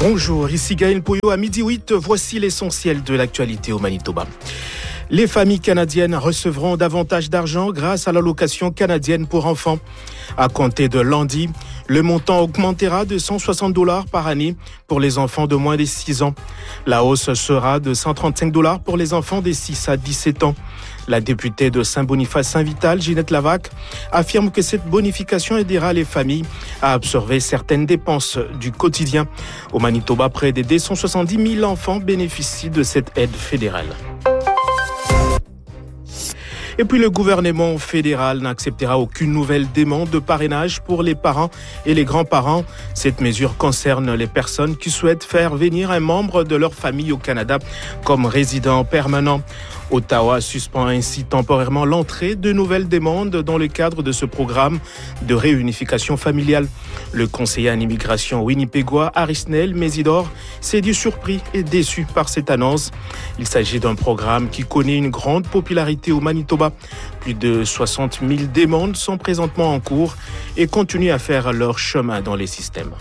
Bonjour, ici Gaël Pouillot à midi 8. Voici l'essentiel de l'actualité au Manitoba. Les familles canadiennes recevront davantage d'argent grâce à l'allocation canadienne pour enfants. À compter de lundi, le montant augmentera de 160 $ par année pour les enfants de moins de 6 ans. La hausse sera de 135 $ pour les enfants de 6 à 17 ans. La députée de Saint-Boniface-Saint-Vital, Ginette Lavac, affirme que cette bonification aidera les familles à absorber certaines dépenses du quotidien. Au Manitoba, près de 270 000 enfants bénéficient de cette aide fédérale. Et puis le gouvernement fédéral n'acceptera aucune nouvelle demande de parrainage pour les parents et les grands-parents. Cette mesure concerne les personnes qui souhaitent faire venir un membre de leur famille au Canada comme résident permanent. Ottawa suspend ainsi temporairement l'entrée de nouvelles demandes dans le cadre de ce programme de réunification familiale. Le conseiller en immigration winnipégois Arisnel Mésidor s'est dit surpris et déçu par cette annonce. Il s'agit d'un programme qui connaît une grande popularité au Manitoba. Plus de 60 000 demandes sont présentement en cours et continuent à faire leur chemin dans les systèmes.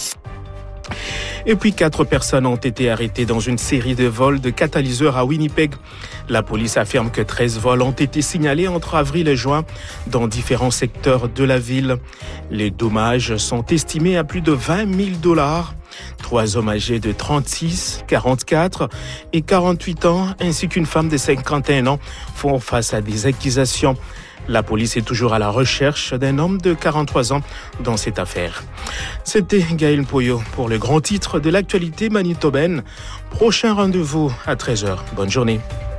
Et puis 4 personnes ont été arrêtées dans une série de vols de catalyseurs à Winnipeg. La police affirme que 13 vols ont été signalés entre avril et juin dans différents secteurs de la ville. Les dommages sont estimés à plus de 20 000 $. 3 hommes âgés de 36, 44 et 48 ans ainsi qu'une femme de 51 ans font face à des accusations. La police est toujours à la recherche d'un homme de 43 ans dans cette affaire. C'était Gaël Pouillot pour le grand titre de l'actualité manitobaine. Prochain rendez-vous à 13h. Bonne journée.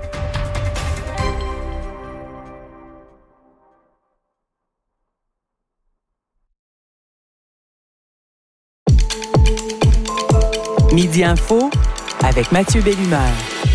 Midi Info avec Mathieu Bellumeur.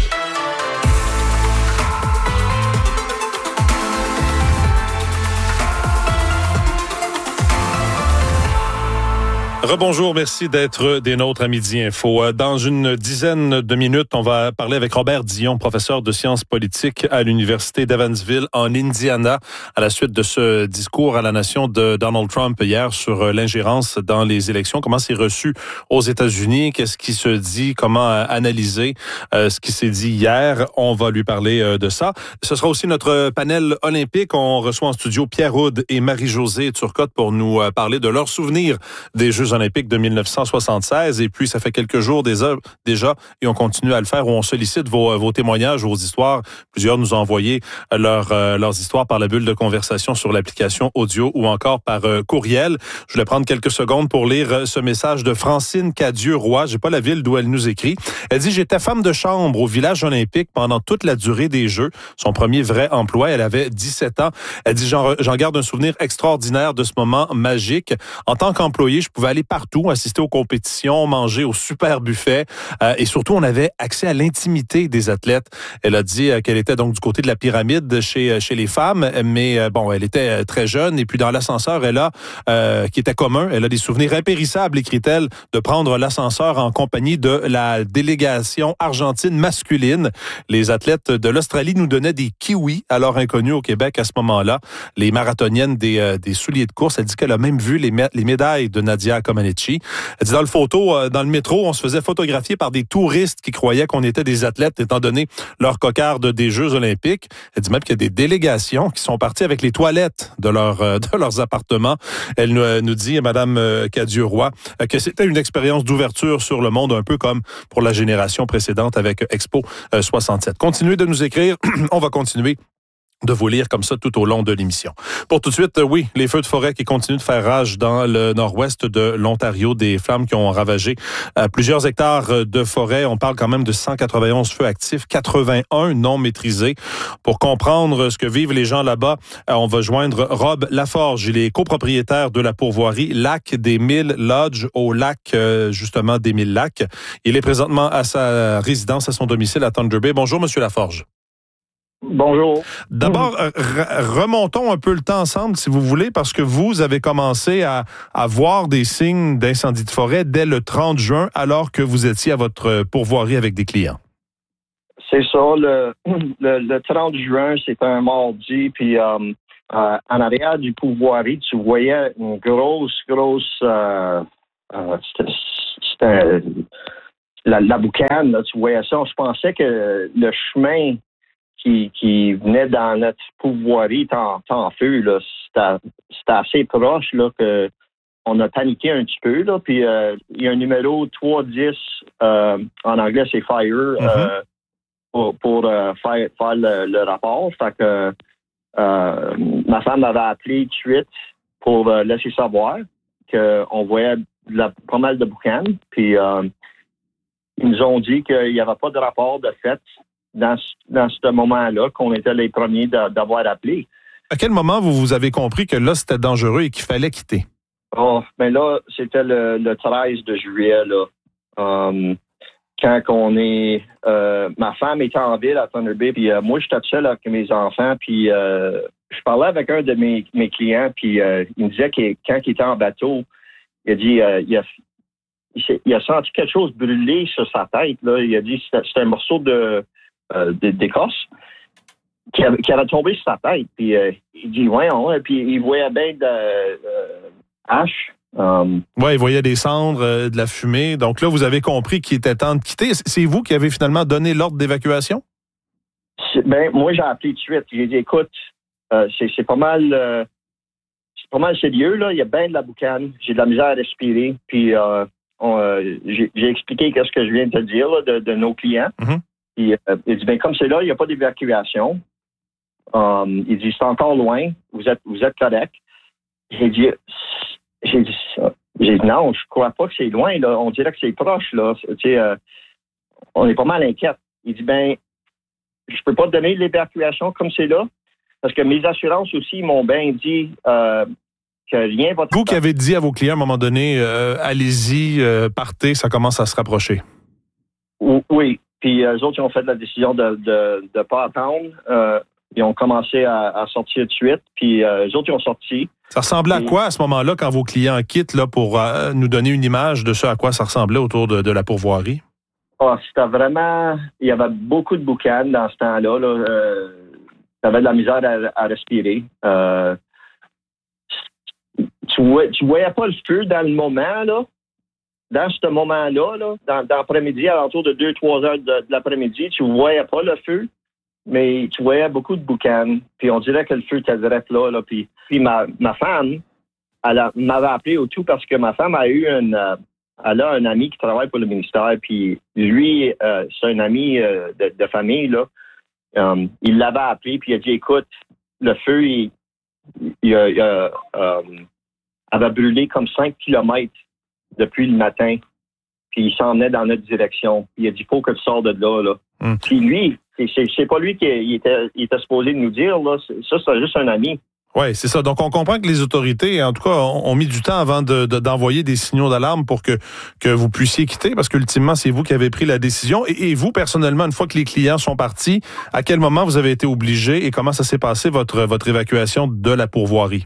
Rebonjour, merci d'être des nôtres à Midi Info. Dans une dizaine de minutes, on va parler avec Robert Dion, professeur de sciences politiques à l'Université d'Evansville en Indiana, à la suite de ce discours à la nation de Donald Trump hier sur l'ingérence dans les élections. Comment c'est reçu aux États-Unis? Qu'est-ce qui se dit? Comment analyser ce qui s'est dit hier? On va lui parler de ça. Ce sera aussi notre panel olympique. On reçoit en studio Pierre Houde et Marie-Josée Turcotte pour nous parler de leurs souvenirs des Jeux olympiques de 1976. Et puis, ça fait quelques jours déjà, et on continue à le faire, où on sollicite vos témoignages, vos histoires. Plusieurs nous ont envoyé leurs histoires par la bulle de conversation sur l'application audio ou encore par courriel. Je voulais prendre quelques secondes pour lire ce message de Francine Cadieux-Roy. J'ai pas la ville d'où elle nous écrit. Elle dit « J'étais femme de chambre au village olympique pendant toute la durée des Jeux. » Son premier vrai emploi, elle avait 17 ans. Elle dit « J'en garde un souvenir extraordinaire de ce moment magique. En tant qu'employée, je pouvais aller partout, assister aux compétitions, manger au super buffet et surtout, on avait accès à l'intimité des athlètes. » Elle a dit qu'elle était donc du côté de la pyramide chez les femmes, mais bon, elle était très jeune et puis dans l'ascenseur, qui était commun, elle a des souvenirs impérissables, écrit-elle, de prendre l'ascenseur en compagnie de la délégation argentine masculine. Les athlètes de l'Australie nous donnaient des kiwis, alors inconnus au Québec à ce moment-là. Les marathoniennes des souliers de course. Elle dit qu'elle a même vu les médailles de Nadia Comaneci. Elle dit dans le métro, on se faisait photographier par des touristes qui croyaient qu'on était des athlètes étant donné leur cocarde des Jeux olympiques. Elle dit même qu'il y a des délégations qui sont parties avec les toilettes de leurs appartements. Elle nous dit, Madame Cadieux-Roy, que c'était une expérience d'ouverture sur le monde, un peu comme pour la génération précédente avec Expo 67. Continuez de nous écrire. On va continuer de vous lire comme ça tout au long de l'émission. Pour tout de suite, oui, les feux de forêt qui continuent de faire rage dans le nord-ouest de l'Ontario, des flammes qui ont ravagé plusieurs hectares de forêt. On parle quand même de 191 feux actifs, 81 non maîtrisés. Pour comprendre ce que vivent les gens là-bas, on va joindre Rob Laforge. Il est copropriétaire de la pourvoirie Lac des Mille Lodge au lac, justement, des Mille Lacs. Il est présentement à sa résidence, à son domicile à Thunder Bay. Bonjour, Monsieur Laforge. Bonjour. D'abord, remontons un peu le temps ensemble, si vous voulez, parce que vous avez commencé à voir des signes d'incendie de forêt dès le 30 juin, alors que vous étiez à votre pourvoirie avec des clients. C'est ça. Le 30 juin, c'était un mardi, puis en arrière du pourvoirie, tu voyais une grosse... c'était la boucane, là, tu voyais ça. Je pensais que le chemin qui venait dans notre pourvoirie était en feu, là. C'était assez proche, là, que on a paniqué un petit peu, là. Puis il y a un numéro 310, en anglais, c'est Fire, pour faire le rapport. Fait que ma femme m'avait appelé tout de suite pour laisser savoir qu'on voyait pas mal de boucan. Puis ils nous ont dit qu'il n'y avait pas de rapport de fait dans ce moment-là, qu'on était les premiers d'avoir appelé. À quel moment vous avez compris que là, c'était dangereux et qu'il fallait quitter? Oh, mais là, c'était le 13 de juillet, là. Quand on est... ma femme était en ville à Thunder Bay, puis moi, j'étais seul avec mes enfants, puis je parlais avec un de mes clients, puis il me disait que quand il était en bateau, il a dit... il a senti quelque chose brûler sur sa tête, là. Il a dit que c'était un morceau d'écorce qui avait tombé sur sa tête. Puis il dit, puis il voyait bien de hache. Oui, il voyait des cendres, de la fumée. Donc là, vous avez compris qu'il était temps de quitter. C'est vous qui avez finalement donné l'ordre d'évacuation? Moi, j'ai appelé tout de suite. J'ai dit, écoute, c'est pas mal sérieux, là. Il y a bien de la boucane. J'ai de la misère à respirer. Puis j'ai expliqué ce que je viens de te dire, là, de nos clients. Puis, il dit, comme c'est là, il n'y a pas d'évacuation. Il dit, c'est encore loin. Vous êtes correct. J'ai dit non, je crois pas que c'est loin, là. On dirait que c'est proche, là. On est pas mal inquiets. Il dit, je peux pas te donner l'évacuation comme c'est là, parce que mes assurances aussi m'ont bien dit que rien va... Vous qui avez dit à vos clients à un moment donné, allez-y, partez, ça commence à se rapprocher. Oui. Puis eux autres, ils ont fait la décision de pas attendre. Ils ont commencé à sortir de suite. Puis eux autres, ils ont sorti. Ça ressemblait à quoi à ce moment-là, quand vos clients quittent, là, pour nous donner une image de ce à quoi ça ressemblait autour de la pourvoirie? C'était vraiment... Il y avait beaucoup de boucan dans ce temps-là. Là. T'avais de la misère à respirer. Tu voyais pas le feu dans le moment, là. Dans ce moment-là, là, dans l'après-midi, à l'entour de 2-3 heures de l'après-midi, tu voyais pas le feu, mais tu voyais beaucoup de boucan. Puis on dirait que le feu était direct là. Puis ma femme, elle m'avait appelé au tout parce que ma femme elle a un ami qui travaille pour le ministère. Puis lui, c'est un ami de famille, là. Il l'avait appelé, puis il a dit, écoute, le feu, il avait brûlé comme 5 kilomètres depuis le matin, puis il s'en venait dans notre direction. Puis il a dit, faut que tu sors de là. Puis lui, c'est pas lui qui était supposé nous dire, là. Ça, c'est juste un ami. Oui, c'est ça. Donc, on comprend que les autorités, en tout cas, ont mis du temps avant d'envoyer des signaux d'alarme pour que vous puissiez quitter, parce qu'ultimement, c'est vous qui avez pris la décision. Et vous, personnellement, une fois que les clients sont partis, à quel moment vous avez été obligé et comment ça s'est passé, votre évacuation de la pourvoirie?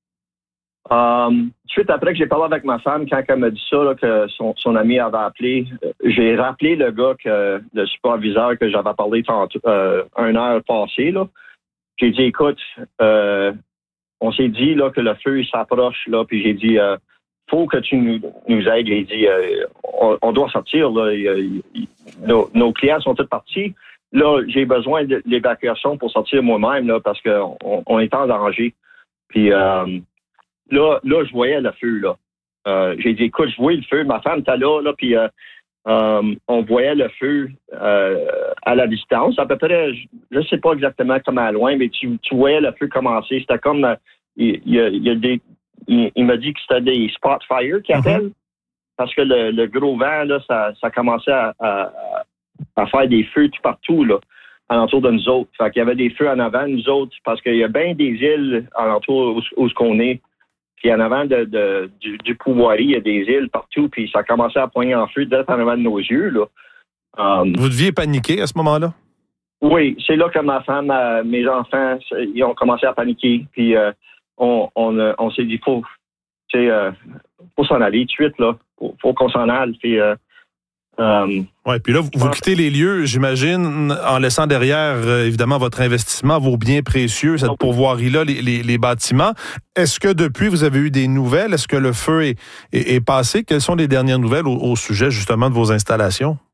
Suite après que j'ai parlé avec ma femme, quand elle m'a dit ça, là, que son ami avait appelé, j'ai rappelé le gars, le superviseur que j'avais parlé tantôt, 1 heure passée, là. J'ai dit, écoute, on s'est dit là que le feu s'approche, là, puis j'ai dit, faut que tu nous aides. J'ai dit, on doit sortir, là. Nos clients sont tous partis. Là, j'ai besoin de l'évacuation pour sortir moi-même, là, parce qu'on est en danger. Puis là, je voyais le feu, là. J'ai dit, écoute, je voyais le feu. Ma femme était là, puis on voyait le feu à la distance. À peu près, je ne sais pas exactement comment loin, mais tu voyais le feu commencer. C'était comme... il m'a dit que c'était des spot fire qu'ils appellent, parce que le gros vent, là, ça commençait à faire des feux tout partout, là, alentour de nous autres. Fait qu'il y avait des feux en avant de nous autres, parce qu'il y a bien des îles alentour où ce qu'on est. Puis en avant du pourvoirie, il y a des îles partout, puis ça commençait à poigner en feu direct en avant de nos yeux, là. Vous deviez paniquer à ce moment-là? Oui, c'est là que ma femme, mes enfants, ils ont commencé à paniquer. Puis on s'est dit, faut s'en aller tout de suite, là. Faut qu'on s'en aille. Puis ouais, puis là, vous quittez les lieux, j'imagine, en laissant derrière, évidemment, votre investissement, vos biens précieux, cette pourvoirie-là, les bâtiments. Est-ce que depuis, vous avez eu des nouvelles? Est-ce que le feu est passé? Quelles sont les dernières nouvelles au sujet, justement, de vos installations?